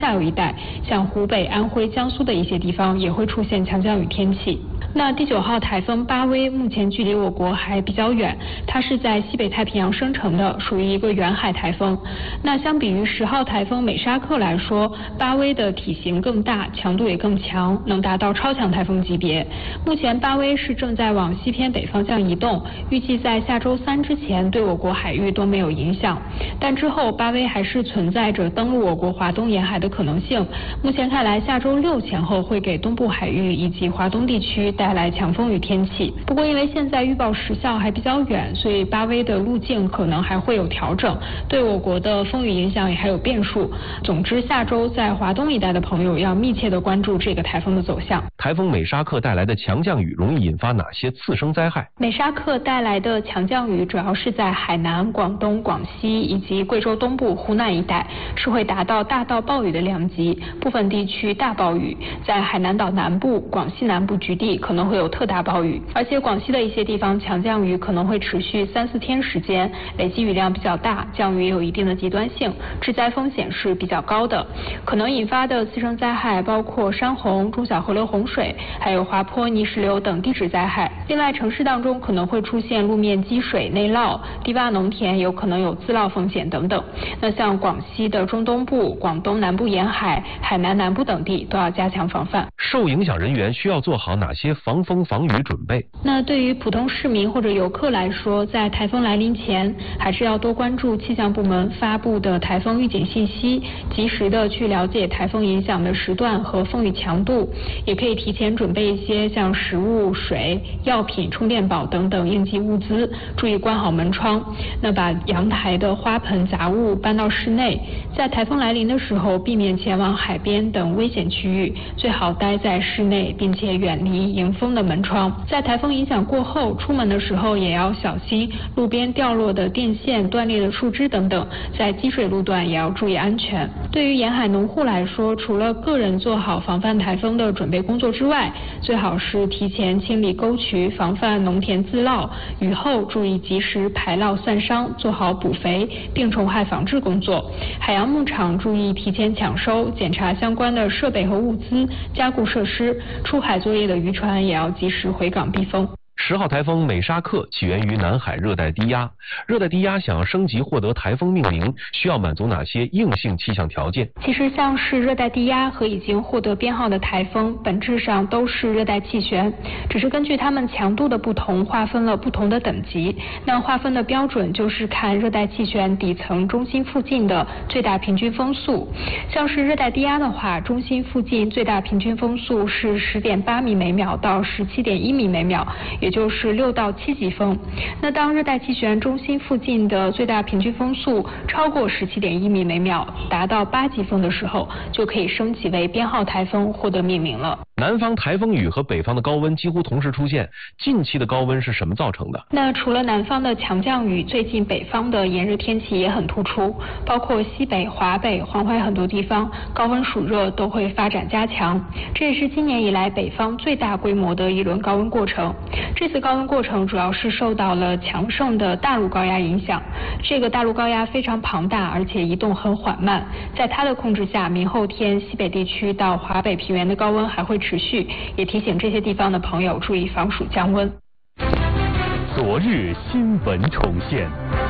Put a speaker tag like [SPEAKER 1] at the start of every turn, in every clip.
[SPEAKER 1] 下游一带，像湖北、安徽、江苏的一些地方也会出现强降雨天气。那第9号台风巴威目前距离我国还比较远，它是在西北太平洋生成的，属于一个远海台风。那相比于10号台风美沙克来说，巴威的体型更大，强度也更强，能达到超强台风级别。目前巴威是正在往西偏北方向移动，预计在下周3之前对我国海域都没有影响，但之后巴威还是存在着登陆我国华东沿海的可能性。目前看来，下周6前后会给东部海域以及华东地区带来强风雨天气。不过因为现在预报时效还比较远，所以巴威的路径可能还会有调整，对我国的风雨影响也还有变数。总之，下周在华东一带的朋友要密切的关注这个台风的走向。
[SPEAKER 2] 台风美沙克带来的强降雨容易引发哪些次生灾害？
[SPEAKER 1] 美沙克带来的强降雨主要是在海南、广东、广西以及贵州东部、湖南一带，是会达到大到暴雨的量级，部分地区大暴雨。在海南岛南部、广西南部局地可能会有特大暴雨，而且广西的一些地方强降雨可能会持续3-4天时间，累积雨量比较大，降雨也有一定的极端性，致灾风险是比较高的。可能引发的次生灾害包括山洪、中小河流洪水，还有滑坡、泥石流等地质灾害。另外，城市当中可能会出现路面积水、内涝、低洼农田有可能有自涝风险等等。那像广西的中东部、广东南部沿海、海南南部等地都要加强防范。
[SPEAKER 2] 受影响人员需要做好哪些防风防雨准备？
[SPEAKER 1] 那对于普通市民或者游客来说，在台风来临前，还是要多关注气象部门发布的台风预警信息，及时的去了解台风影响的时段和风雨强度，也可以提前准备一些像食物、水、药品、充电宝等等应急物资，注意关好门窗。那把阳台的花盆杂物搬到室内，在台风来临的时候，避免前往海边等危险区域，最好待在室内，并且远离迎风的门窗。在台风影响过后，出门的时候也要小心路边掉落的电线、断裂的树枝等等，在积水路段也要注意安全。对于沿海农户来说，除了个人做好防范台风的准备工作之外，最好是提前清理沟渠，防范农田自涝，雨后注意及时排涝散伤，做好补肥、病虫害防治工作。海洋牧场注意提前抢收，检查相关的设备和物资，加固设施。出海作业的渔船也要及时回港避风。
[SPEAKER 2] 10号台风美沙克起源于南海热带低压，热带低压想要升级获得台风命名，需要满足哪些硬性气象条件？
[SPEAKER 1] 其实像是热带低压和已经获得编号的台风，本质上都是热带气旋，只是根据它们强度的不同，划分了不同的等级。那划分的标准就是看热带气旋底层中心附近的最大平均风速。像是热带低压的话，中心附近最大平均风速是10.8米每秒到17.1米每秒，也就是6到7级风。那当热带气旋中心附近的最大平均风速超过17.1米每秒，达到8级风的时候，就可以升级为编号台风，获得命名了。
[SPEAKER 2] 南方台风雨和北方的高温几乎同时出现，近期的高温是什么造成的？
[SPEAKER 1] 那除了南方的强降雨，最近北方的炎热天气也很突出，包括西北、华北、黄淮很多地方高温暑热都会发展加强，这也是今年以来北方最大规模的一轮高温过程。这次高温过程主要是受到了强盛的大陆高压影响，这个大陆高压非常庞大，而且移动很缓慢，在它的控制下，明后天西北地区到华北平原的高温还会持续，也提醒这些地方的朋友注意防暑降温。
[SPEAKER 3] 昨日新闻重现。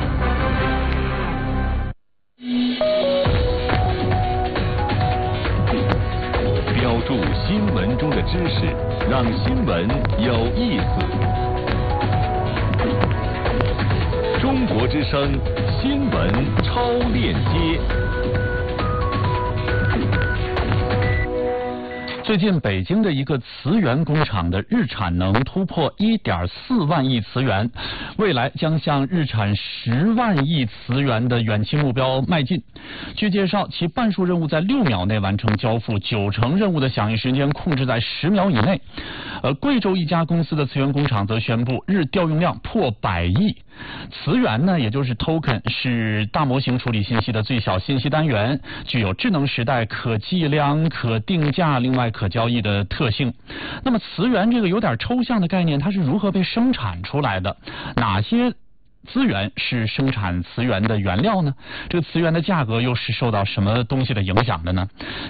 [SPEAKER 3] 标注新闻中的知识，让新闻有意思。中国之声新闻超链接。最近，北京的一个磁源工厂的日产能突破1.4万亿磁源，未来将向日产10万亿磁源的远期目标迈进。据介绍，其半数任务在6秒内完成交付，90%任务的响应时间控制在10秒以内。贵州一家公司的磁源工厂则宣布，日调用量破100亿。磁源呢，也就是 token， 是大模型处理信息的最小信息单元，具有智能时代可计量、可定价，另外可交易的特性。那么磁源这个有点抽象的概念，它是如何被生产出来的？哪些资源是生产磁源的原料呢？这个磁源的价格又是受到什么东西的影响的呢？